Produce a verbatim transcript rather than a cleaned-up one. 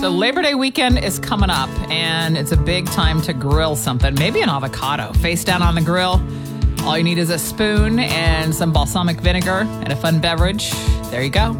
So Labor Day weekend is coming up, and it's a big time to grill something. Maybe an avocado face down on the grill. All you need is a spoon and some balsamic vinegar and a fun beverage. There you go.